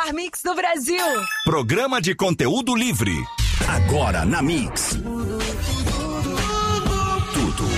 melhor mix do Brasil. Programa de conteúdo livre. Agora na Mix. Tudo.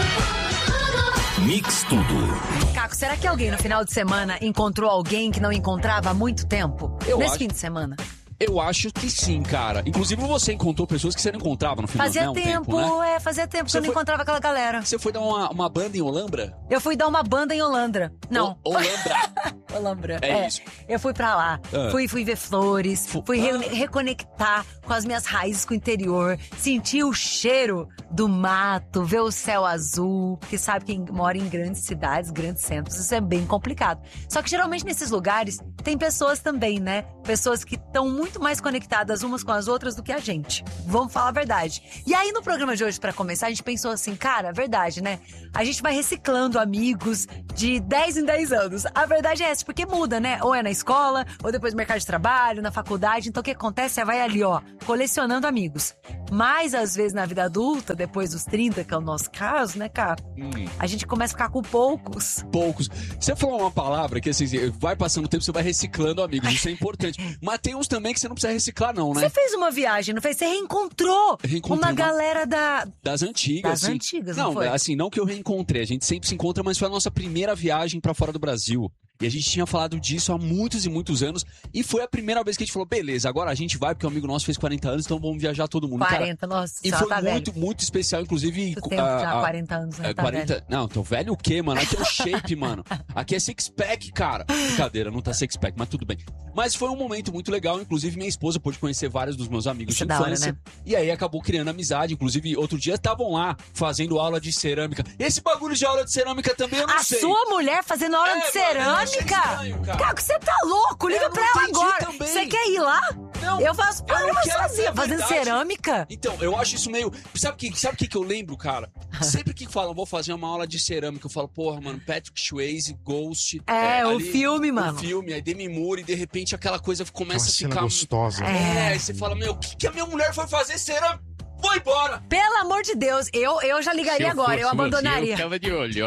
Mix Tudo. Caco, será que alguém no final de semana encontrou alguém que não encontrava há muito tempo? Nesse fim de semana? Eu acho que sim, cara. Inclusive você encontrou pessoas que você não encontrava no final Fazia um tempo, né? fazia tempo que eu não encontrava aquela galera. Você foi dar uma banda em Olambra? Eu fui dar uma banda em Olambra. Não. Olambra. Olambra. É isso. Eu fui pra lá. Fui ver flores. Fui reconectar com as minhas raízes com o interior. Sentir o cheiro do mato, ver o céu azul. Porque sabe quem mora em grandes cidades, grandes centros, isso é bem complicado. Só que geralmente nesses lugares tem pessoas também, né? Pessoas que estão muito mais conectadas umas com as outras do que a gente. Vamos falar a verdade. E aí no programa de hoje, pra começar, a gente pensou assim, cara, verdade, né? A gente vai reciclando amigos de 10 em 10 anos. A verdade é essa, porque muda, né? Ou é na escola, ou depois no mercado de trabalho, na faculdade. Então o que acontece? Você vai ali, ó, colecionando amigos. Mas às vezes na vida adulta, depois dos 30, que é o nosso caso, né, cara? A gente começa a ficar com poucos. Poucos. Você falou uma palavra que assim, vai passando o tempo, você vai reciclando amigos. Isso é importante. Mas tem uns também que você não precisa reciclar, não, né? Você fez uma viagem, não fez? Você reencontrou uma galera das antigas. Das antigas, não foi? Assim, não que eu reencontrei. A gente sempre se encontra, mas foi a nossa primeira viagem pra fora do Brasil. E a gente tinha falado disso há muitos e muitos anos. E foi a primeira vez que a gente falou, beleza, agora a gente vai, porque um amigo nosso fez 40 anos, então vamos viajar todo mundo. 40, cara, nossa, e foi tá muito, velho. muito especial, inclusive... Tu tem já 40 anos, né? Tá 40... velho. Não, tô velho o quê, mano? Aqui é o shape, mano. Aqui é six-pack, cara. Brincadeira, não tá six-pack, mas tudo bem. Mas foi um momento muito legal, inclusive minha esposa pôde conhecer vários dos meus amigos de infância. Hora, né? E aí acabou criando amizade, inclusive outro dia estavam lá fazendo aula de cerâmica. Esse bagulho de aula de cerâmica também eu não sei. A sua mulher fazendo aula de cerâmica? Cara, você tá louco? Liga pra ela agora. Você quer ir lá? Não, eu faço programa sozinha, fazendo cerâmica. Então, eu acho isso meio... Sabe o que eu lembro, cara? Sempre que falam, vou fazer uma aula de cerâmica, eu falo, porra, mano, Patrick Swayze, Ghost... o filme, mano. O filme, aí Demi Moore, e de repente aquela coisa começa a ficar... gostosa. Aí você fala, meu, o que a minha mulher foi fazer cerâmica? Vou embora! Pelo amor de Deus, eu já ligaria agora, eu abandonaria. Eu tava de olho, ó.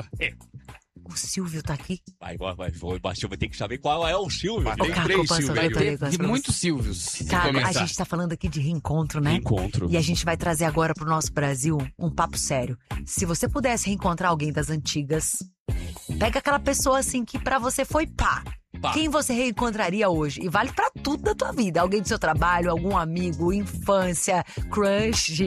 O Silvio tá aqui? Vai, Baixão, vai ter que saber qual é o Silvio. Tem 3 Silvios. De muitos Silvios. Cara, a gente tá falando aqui de reencontro, né? Reencontro. E a gente vai trazer agora pro nosso Brasil um papo sério. Se você pudesse reencontrar alguém das antigas, pega aquela pessoa assim que pra você foi pá. Quem você reencontraria hoje? E vale pra tudo da tua vida. Alguém do seu trabalho, algum amigo, infância, crush,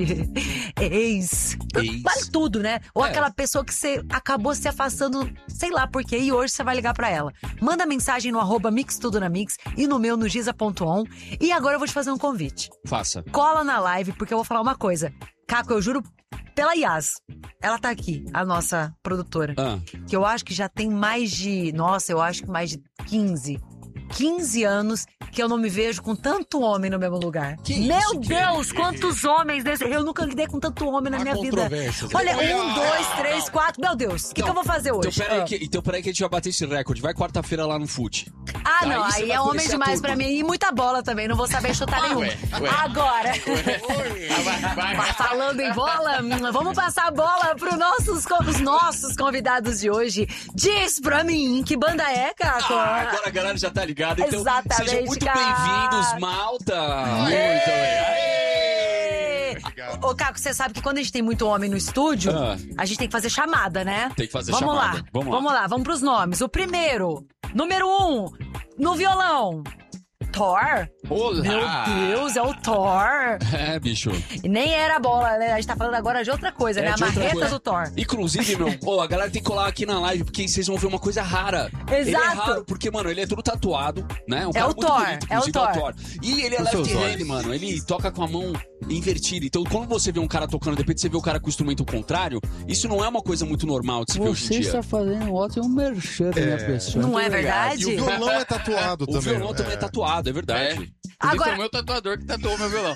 ex. Vale tudo, né? Ou aquela pessoa que você acabou se afastando, sei lá por quê, e hoje você vai ligar pra ela. Manda mensagem no @mixtudonamix e no meu, no giza.on. E agora eu vou te fazer um convite. Faça. Cola na live, porque eu vou falar uma coisa. Caco, eu juro pela Yas. Ela tá aqui, a nossa produtora. Que eu acho que já tem mais de... Nossa, eu acho que mais de 15 anos que eu não me vejo com tanto homem no mesmo lugar. Meu Deus, quantos homens desse... Eu nunca lidei com tanto homem na minha vida. Olha, 1, 2, 3, 4... Meu Deus, o que eu vou fazer hoje? Então peraí que a gente vai bater esse recorde. Vai quarta-feira lá no FUT. Não, aí é homem demais pra mim. E muita bola também, não vou saber chutar nenhum. Agora, falando em bola, vamos passar a bola pros nossos convidados de hoje. Diz pra mim, que banda é, Caco? Agora a galera já tá ligada. Então, exatamente, sejam muito bem-vindos, malta. Muito bem. Ô, Caco, você sabe que quando a gente tem muito homem no estúdio, a gente tem que fazer chamada, né? Tem que fazer chamada. Vamos lá, vamos pros nomes. O primeiro, número 1, no violão. Thor? Olá! Meu Deus, é o Thor. É, bicho. E nem era a bola, né? A gente tá falando agora de outra coisa, né? A marreta do Thor. Inclusive, a galera tem que colar aqui na live, porque vocês vão ver uma coisa rara. Exato. Ele é raro, porque, mano, ele é todo tatuado, né? Um cara o Thor, bonito, é o Thor. E ele é left-hand, mano. Ele toca com a mão invertida. Então, quando você vê um cara tocando, de repente você vê o cara com o instrumento contrário, isso não é uma coisa muito normal de se ver hoje em dia. Você está fazendo ótimo merchan da minha pessoa. Não é verdade? E o violão é tatuado também. O violão também é tatuado, é verdade. Agora... Foi o meu tatuador que tatuou meu violão.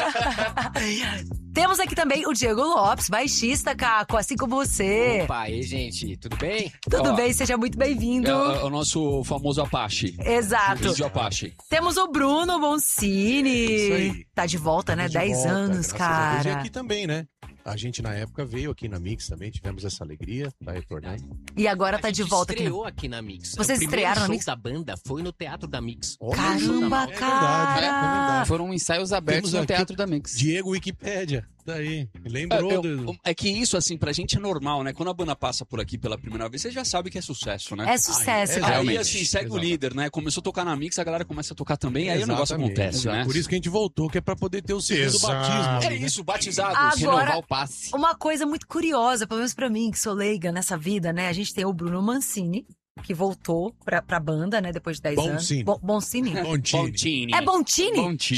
Temos aqui também o Diego Lopes, baixista, Caco, assim como você. Opa, aí, gente, tudo bem? Tudo bem, seja muito bem-vindo. É o nosso famoso Apache. Exato. Vídeo Apache. Temos o Bruno Boncini. Isso aí. Tá de volta, né? 10 anos, cara. Hoje aqui também, né? A gente, na época, veio aqui na Mix também, tivemos essa alegria, tá retornando. E agora tá de volta aqui. Estreou aqui na Mix. Vocês estrearam na Mix? O primeiro show da banda foi no Teatro da Mix. Caramba, cara! É verdade. Foram ensaios abertos no Teatro da Mix. Diego Wikipédia, daí, lembrou do... É que isso, assim, pra gente é normal, né? Quando a banda passa por aqui pela primeira vez, você já sabe que é sucesso, né? É sucesso, Aí, realmente. assim, segue o líder, né? Começou a tocar na Mix, a galera começa a tocar também, aí o Exatamente, negócio acontece, né? Por isso que a gente voltou, que é pra poder ter o segundo batismo. É isso, batizado. Agora- Renovar o passe. Uma coisa muito curiosa, pelo menos pra mim, que sou leiga nessa vida, né? A gente tem o Bruno Mancini, que voltou pra banda, né? Depois de 10 Boncini. anos. Boncini? Bontini. Bontini. É Bontini? Bontini.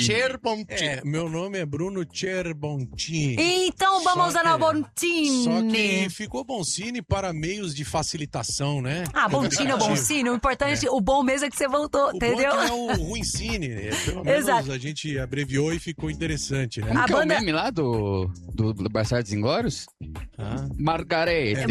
É, meu nome é Bruno Cerbontini. Então vamos Só usar o que- Bontini. Só que ficou Boncini para meios de facilitação, né? Ah, Bontini ou Boncini, o importante, o bom mesmo é que você voltou, O entendeu? bom é que é o Ruincine, né? Pelo menos Exato. a gente abreviou e ficou interessante, né? Como A que é banda- o meme lá do Bastardos Inglórios? Ah. Margarete.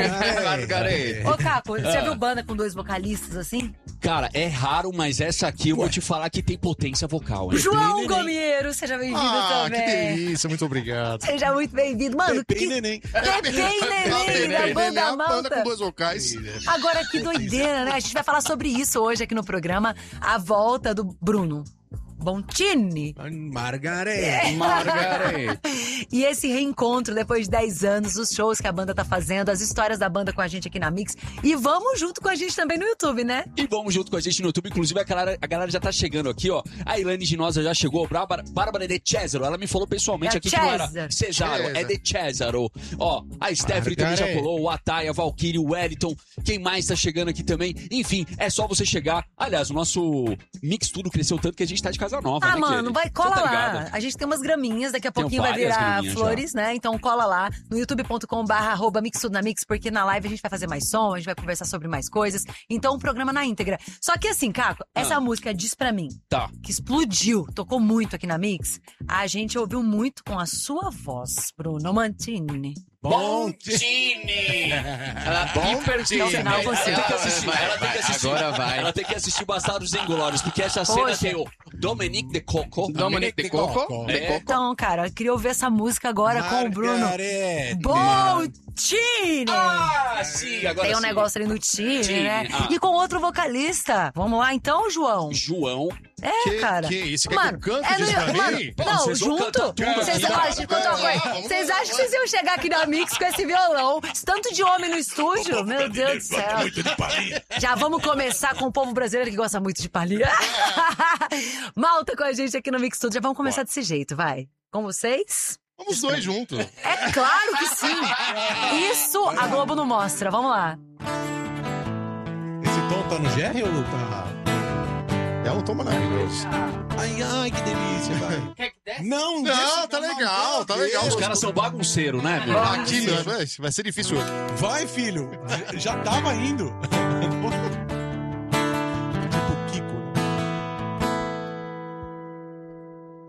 Margarete. Ô, Caco, você já viu banda com 2 vocalistas assim? Cara, é raro, mas essa aqui eu vou te falar que tem potência vocal, hein? João neném. Gomiero, seja bem-vindo Ah, que também. delícia, muito obrigado. Seja muito bem-vindo. Mano, Pepe que... Neném. Pepe Neném, da banda a banda Malta. com 2 vocais. Agora, que doideira, né? A gente vai falar sobre isso hoje aqui no programa. A volta do Bruno Bontini. Margarete. Margarete. E esse reencontro depois de 10 anos, os shows que a banda tá fazendo, as histórias da banda com a gente aqui na Mix. E vamos junto com a gente também no YouTube, né? E vamos junto com a gente no YouTube. Inclusive, a galera já tá chegando aqui, ó. A Ilane Ginosa já chegou. Bárbara de Cesaro. Ela me falou pessoalmente É aqui que não era Cesaro. Cesaro, é de Cesaro. Ó, a Stephanie também já Margarete. colou. O Ataya, Valkyrie, o Wellington. Quem mais tá chegando aqui também? Enfim, é só você chegar. Aliás, o nosso Mix Tudo cresceu tanto que a gente tá de casa nova, Ah, né, mano, vai, cola Você tá lá. ligado? A gente tem umas graminhas, daqui a Tem pouquinho vai várias virar graminhas flores, né? Então cola lá no youtube.com/Mix Tudo na Mix, porque na live a gente vai fazer mais som, a gente vai conversar sobre mais coisas. Então o programa na íntegra. Só que assim, Caco, essa música Diz Pra Mim, Tá. que explodiu, tocou muito aqui na Mix, a gente ouviu muito com a sua voz, Bruno Mantini. Bontini! Ela No final você. Ela tem que assistir. Ela tem que assistir. Agora vai. Ela tem que assistir Bastardos Inglórios, porque essa cena Poxa. tem o Dominique de Coco. Dominique de Coco. É. Então, cara, eu queria ouvir essa música agora com o Bruno Margarete. Bontini! Ah, sim, agora Tem um sim. negócio ali no Tini, Tini, né? ah. E com outro vocalista. Vamos lá então, João? João. É, cara. Que isso? Quer Mano, que eu cante? é Diz pra mano, mim? não, vocês vão junto. cantar tudo Vocês aqui, ó, cara. deixa eu contar uma coisa. Vamos Vocês lá. acham que vocês iam chegar aqui na Mix com esse violão? Esse tanto de homem no estúdio? Meu Deus do céu. Já vamos começar com o povo brasileiro que gosta muito de palhinha. Malta com a gente aqui no Mix Tudo. Já vamos começar desse jeito, vai. Com vocês? Vamos os dois juntos. É claro que sim. Isso a Globo não mostra. Vamos lá. Esse tom tá no GR ou tá... É um tom maravilhoso. Ai, ai, que delícia, vai. Não, Não, tá legal, tá legal. Os caras são bagunceiros, né, meu? Aqui não, vai ser difícil hoje. Vai, filho. Já tava indo.